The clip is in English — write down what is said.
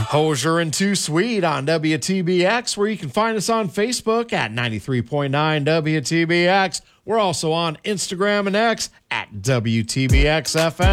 Hosier and Too Sweet on WTBX, where you can find us on Facebook at 93.9 WTBX. We're also on Instagram and X at WTBXFM.